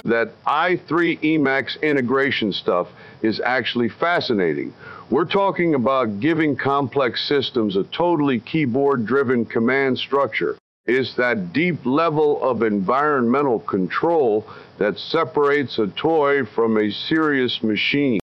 that i3 Emacs integration stuff is actually fascinating. We're talking about giving complex systems a totally keyboard-driven command structure. It's that deep level of environmental control that separates a toy from a serious machine.